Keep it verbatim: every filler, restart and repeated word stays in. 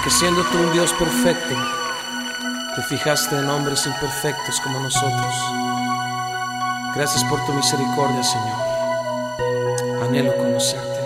Porque siendo tú un Dios perfecto, te fijaste en hombres imperfectos como nosotros. Gracias por tu misericordia, Señor. Anhelo conocerte.